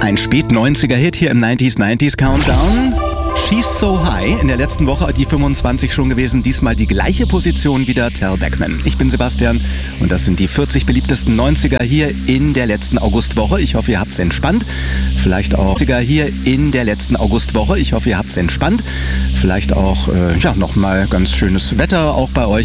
Ein Spät-90er-Hit hier im 90s Countdown. She's So High, in der letzten Woche die 25 schon gewesen, diesmal die gleiche Position wieder Tal Beckman. Ich bin Sebastian und das sind die 40 beliebtesten 90er hier in der letzten Augustwoche. Ich hoffe, ihr habt's entspannt. Vielleicht auch hier in der letzten Augustwoche. Ich hoffe, ihr habt's entspannt. Vielleicht auch nochmal ganz schönes Wetter auch bei euch.